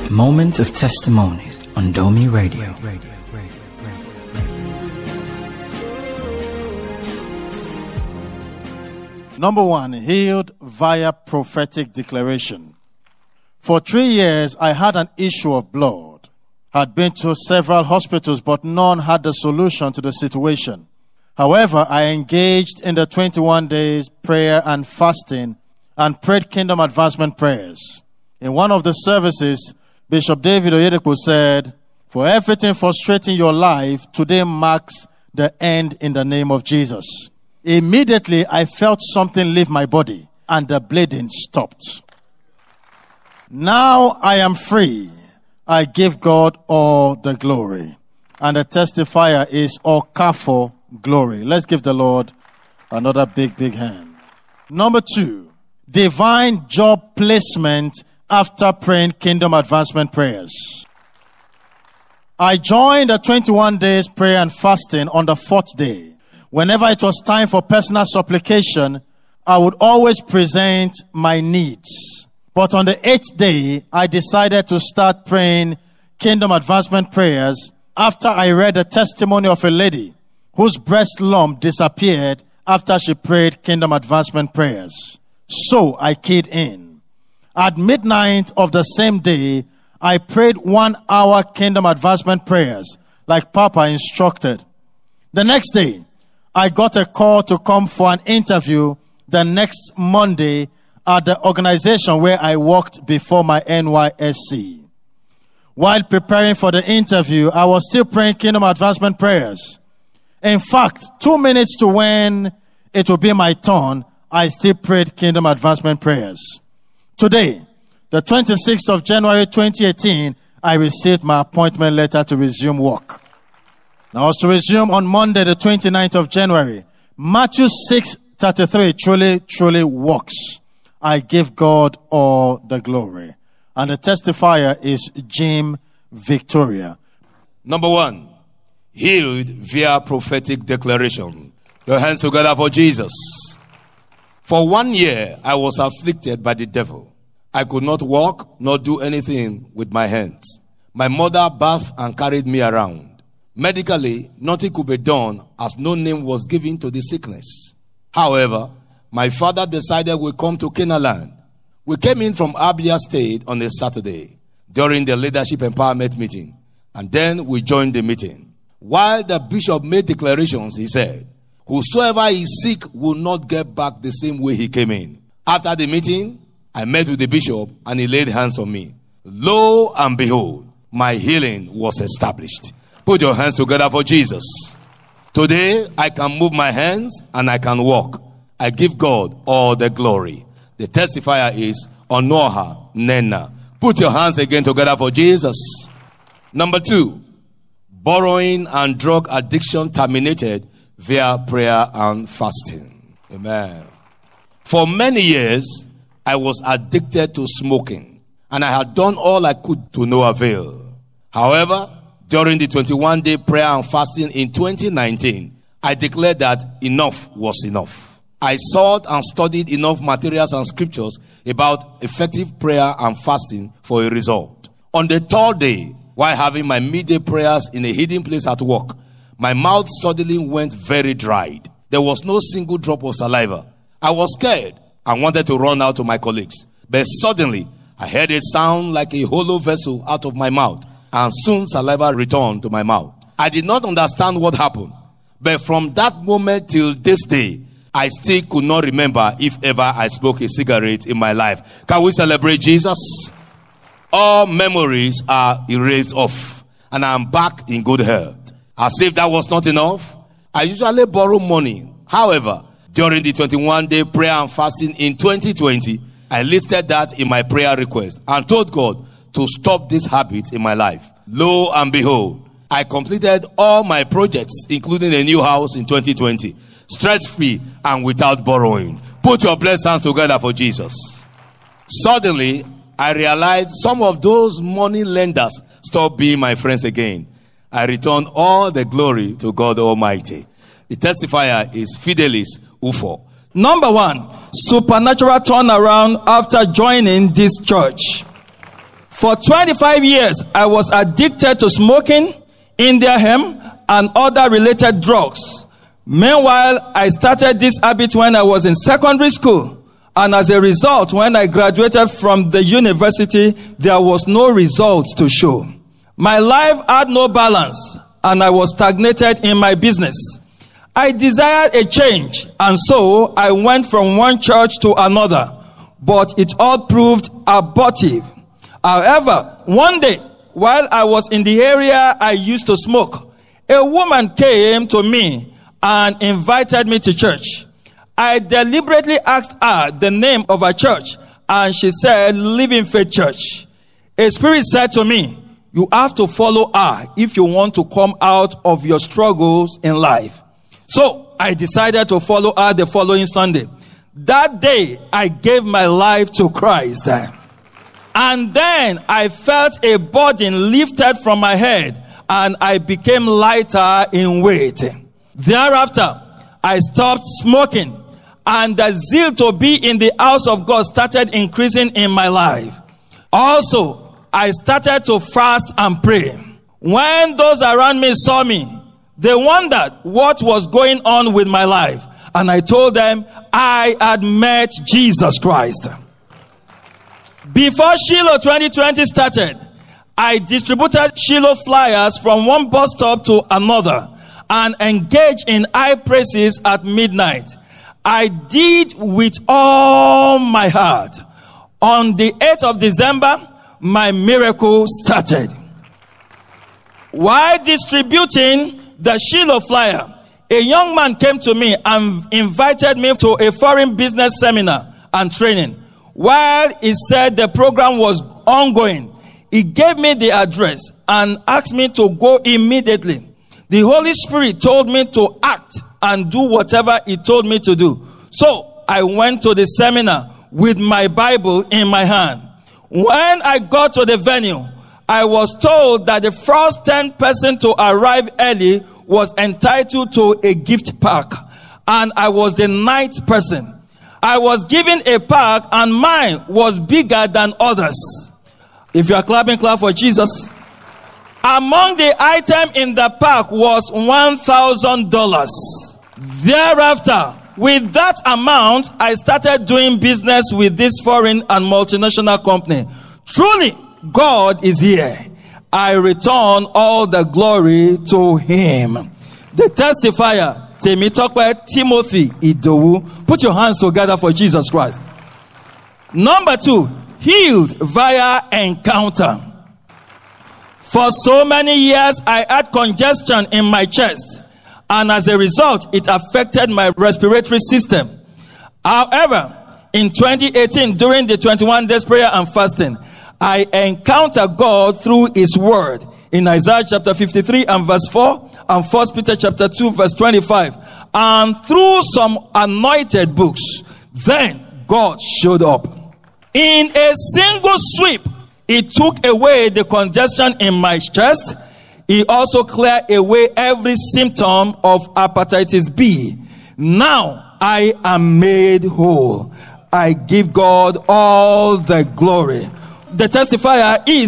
Moment of Testimonies on Domi Radio. Number 1, healed via prophetic declaration. For 3 years, I had an issue of blood. Had been to several hospitals, but none had the solution to the situation. However, I engaged in the 21 days prayer and fasting and prayed kingdom advancement prayers. In one of the services, Bishop David Oyedepo said, "For everything frustrating your life, today marks the end in the name of Jesus." Immediately, I felt something leave my body and the bleeding stopped. Now I am free. I give God all the glory. And the testifier is Okafo Glory. Let's give the Lord another big hand. Number 2, divine job placement after praying kingdom advancement prayers. I joined the 21 days prayer and fasting on the 4th day. Whenever it was time for personal supplication, I would always present my needs. But on the 8th day, I decided to start praying kingdom advancement prayers after I read the testimony of a lady whose breast lump disappeared after she prayed kingdom advancement prayers. So I keyed in. At midnight of the same day, I prayed 1 hour kingdom advancement prayers like Papa instructed. The next day, I got a call to come for an interview the next Monday at the organization where I worked before my NYSC. While preparing for the interview, I was still praying kingdom advancement prayers. In fact, 2 minutes to when it will be my turn, I still prayed kingdom advancement prayers. Today, the 26th of January 2018, I received my appointment letter to resume work. Now I was to resume on Monday, the 29th of January. Matthew 6:33 truly works. I give God all the glory. And the testifier is Jim Victoria. Number 1, healed via prophetic declaration. Your hands together for Jesus. For 1 year, I was afflicted by the devil. I could not walk nor do anything with my hands. My mother bathed and carried me around. Medically, nothing could be done as no name was given to the sickness. However, my father decided we come to Canaan land. We came in from Abia State on a Saturday during the leadership empowerment meeting, and then we joined the meeting. While the bishop made declarations, he said, "Whosoever is sick will not get back the same way he came in." After the meeting, I met with the bishop and he laid hands on me. Lo and behold, my healing was established. Put your hands together for Jesus. Today, I can move my hands and I can walk. I give God all the glory. The testifier is Onoha Nena. Put your hands again together for Jesus. Number 2, borrowing and drug addiction terminated via prayer and fasting. Amen. For many years, I was addicted to smoking, and I had done all I could to no avail. However, during the 21-day prayer and fasting in 2019, I declared that enough was enough. I sought and studied enough materials and scriptures about effective prayer and fasting for a result. On the 3rd day, while having my midday prayers in a hidden place at work, my mouth suddenly went very dried. There was no single drop of saliva. I was scared and wanted to run out to my colleagues. But suddenly, I heard a sound like a hollow vessel out of my mouth, and soon saliva returned to my mouth. I did not understand what happened, but from that moment till this day, I still could not remember if ever I smoked a cigarette in my life. Can we celebrate Jesus? All memories are erased off, and I am back in good health. As if that was not enough, I usually borrow money. However, during the 21-day prayer and fasting in 2020, I listed that in my prayer request and told God to stop this habit in my life. Lo and behold, I completed all my projects, including a new house in 2020, stress-free and without borrowing. Put your blessed hands together for Jesus. Suddenly, I realized some of those money lenders stopped being my friends again. I return all the glory to God Almighty. The testifier is Fidelis Ufo. Number 1, supernatural turnaround after joining this church. For 25 years, I was addicted to smoking, India hemp, and other related drugs. Meanwhile, I started this habit when I was in secondary school. And as a result, when I graduated from the university, there was no results to show. My life had no balance, and I was stagnated in my business. I desired a change, and so I went from one church to another, but it all proved abortive. However, one day, while I was in the area I used to smoke, a woman came to me and invited me to church. I deliberately asked her the name of her church, and she said, Living Faith Church. A spirit said to me, you have to follow her if you want to come out of your struggles in life. So I decided to follow her the following Sunday. That day, I gave my life to Christ. And then I felt a burden lifted from my head, and I became lighter in weight. Thereafter, I stopped smoking, and the zeal to be in the house of God started increasing in my life. Also, I started to fast and pray. When those around me saw me, they wondered what was going on with my life. And I told them I had met Jesus Christ. Before Shiloh 2020 started, I distributed Shiloh flyers from one bus stop to another and engaged in high praises at midnight. I did with all my heart. On the 8th of December, my miracle started. While distributing the Shiloh flyer, a young man came to me and invited me to a foreign business seminar and training. While he said the program was ongoing, he gave me the address and asked me to go immediately. The Holy Spirit told me to act and do whatever he told me to do. So I went to the seminar with my Bible in my hand. When I got to the venue, I was told that the first 10 person to arrive early was entitled to a gift pack, and I was the 9th person. I was given a pack, and mine was bigger than others. If you are clapping, clap for Jesus. Among the item in the pack was $1,000. Thereafter, with that amount, I started doing business with this foreign and multinational company. Truly, God is here. I return all the glory to Him. The testifier, Temitope Timothy Idowu. Put your hands together for Jesus Christ. Number 2, healed via encounter. For so many years, I had congestion in my chest, and as a result, it affected my respiratory system. However, in 2018, during the 21 days prayer and fasting, I encountered God through His word in Isaiah chapter 53 and verse 4 and 1 Peter chapter 2 verse 25, and through some anointed books. Then God showed up. In a single sweep, He took away the congestion in my chest. He also cleared away every symptom of hepatitis B. Now I am made whole. I give God all the glory. The testifier is